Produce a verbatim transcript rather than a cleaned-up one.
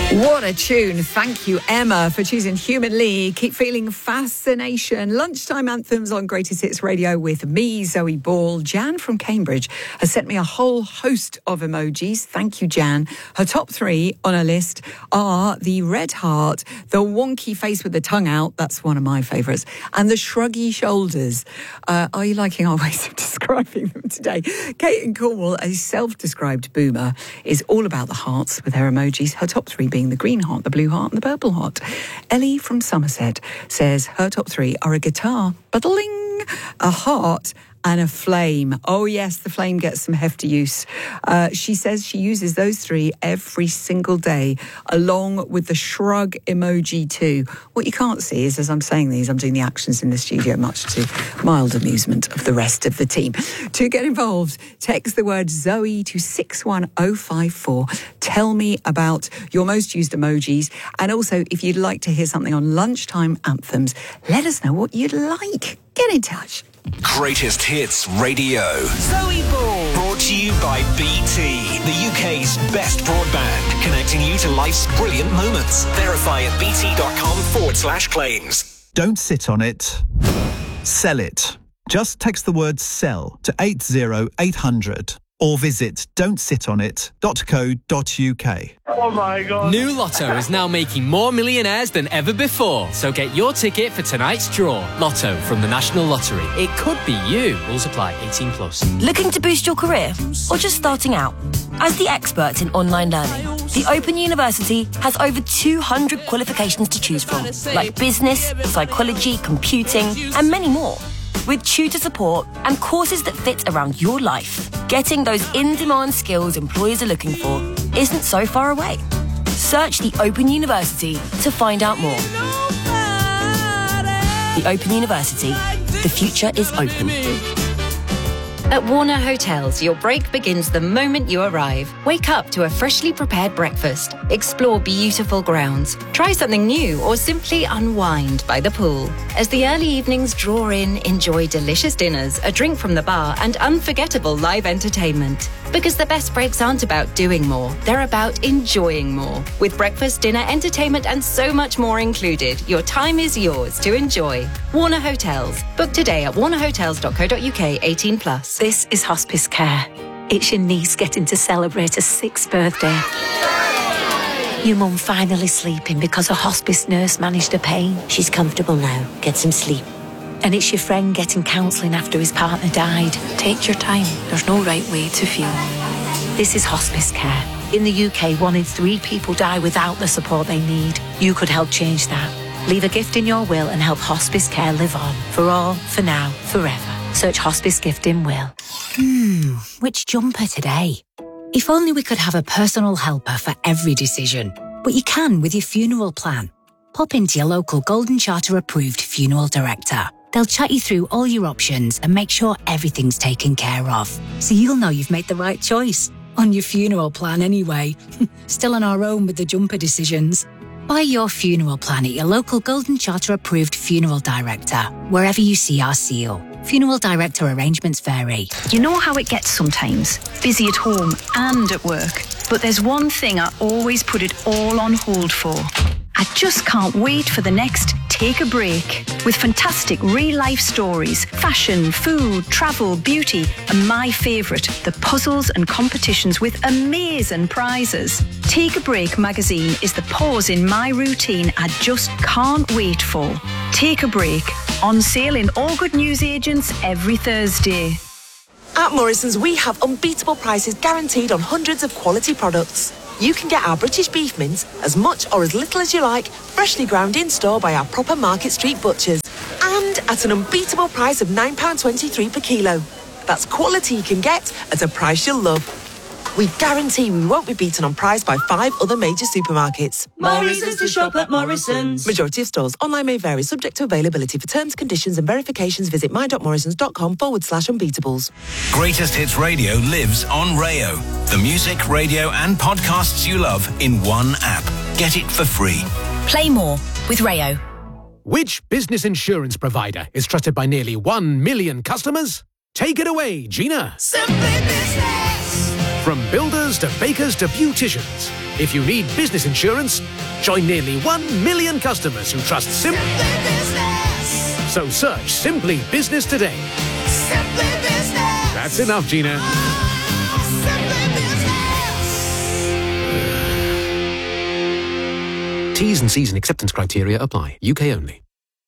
What a tune. Thank you, Emma, for choosing Human League. Keep feeling fascination. Lunchtime anthems on Greatest Hits Radio with me, Zoe Ball. Jan from Cambridge has sent me a whole host of emojis. Thank you, Jan. Her top three on her list are the red heart, the wonky face with the tongue out, that's one of my favourites, and the shruggy shoulders. Uh, are you liking our ways of describing them today? Kate in Cornwall, a self-described boomer, is all about the hearts with her emojis. Her top three being the green heart, the blue heart and the purple heart. Ellie from Somerset says her top three are a guitar, ba-dling, a heart and a flame. Oh yes, the flame gets some hefty use. Uh, she says she uses those three every single day, along with the shrug emoji too. What you can't see is, as I'm saying these, I'm doing the actions in the studio, much to mild amusement of the rest of the team. To get involved, text the word Zoe to six one oh five four. Tell me about your most used emojis. And also, if you'd like to hear something on lunchtime anthems, let us know what you'd like. Get in touch. Greatest Hits Radio. Zoe Ball. Brought to you by B T, the U K's best broadband, connecting you to life's brilliant moments. Verify at bt.com forward slash claims. Don't sit on it. Sell it. Just text the word sell to eight zero eight hundred or visit don't sit on it dot co dot uk. Oh my God. New Lotto is now making more millionaires than ever before. So get your ticket for tonight's draw. Lotto from the National Lottery. It could be you. Rules apply. eighteen plus. Looking to boost your career or just starting out? As the experts in online learning, the Open University has over two hundred qualifications to choose from, like business, psychology, computing, and many more. With tutor support and courses that fit around your life, getting those in-demand skills employers are looking for isn't so far away. Search the Open University to find out more. The Open University. The future is open. At Warner Hotels, your break begins the moment you arrive. Wake up to a freshly prepared breakfast. Explore beautiful grounds. Try something new or simply unwind by the pool. As the early evenings draw in, enjoy delicious dinners, a drink from the bar, and unforgettable live entertainment. Because the best breaks aren't about doing more, they're about enjoying more. With breakfast, dinner, entertainment, and so much more included, your time is yours to enjoy. Warner Hotels. Book today at warner hotels dot co dot uk, eighteen plus. This is hospice care. It's your niece getting to celebrate her sixth birthday. Your mum finally sleeping because a hospice nurse managed her pain. She's comfortable now. Get some sleep. And it's your friend getting counselling after his partner died. Take your time. There's no right way to feel. This is hospice care. In the U K, one in three people die without the support they need. You could help change that. Leave a gift in your will and help hospice care live on. For all, for now, forever. Search hospice gift in will. Hmm, which jumper today? If only we could have a personal helper for every decision. But you can with your funeral plan. Pop into your local Golden Charter approved funeral director. They'll chat you through all your options and make sure everything's taken care of. So you'll know you've made the right choice. On your funeral plan anyway. Still on our own with the jumper decisions. Buy your funeral plan at your local Golden Charter approved funeral director, wherever you see our seal. Funeral director arrangements vary. You know how it gets sometimes, busy at home and at work. But there's one thing I always put it all on hold for. I just can't wait for the next Take a Break. With fantastic real-life stories, fashion, food, travel, beauty, and my favourite, the puzzles and competitions with amazing prizes. Take a Break magazine is the pause in my routine I just can't wait for. Take a Break, on sale in all good newsagents every Thursday. At Morrison's, we have unbeatable prices guaranteed on hundreds of quality products. You can get our British beef mince as much or as little as you like, freshly ground in store by our proper Market Street butchers. And at an unbeatable price of nine pounds twenty-three per kilo. That's quality you can get at a price you'll love. We guarantee we won't be beaten on price by five other major supermarkets. Morrison's to shop at Morrison's. Majority of stores. Online may vary, subject to availability. For terms, conditions and verifications, visit my.morrisons.com forward slash unbeatables. Greatest Hits Radio lives on Rayo. The music, radio and podcasts you love in one app. Get it for free. Play more with Rayo. Which business insurance provider is trusted by nearly one million customers? Take it away, Gina. Simply Business. From builders to bakers to beauticians. If you need business insurance, join nearly one million customers who trust Simply Business. So search Simply Business today. Simply Business. That's enough, Gina. T's and C's and acceptance criteria apply. U K only.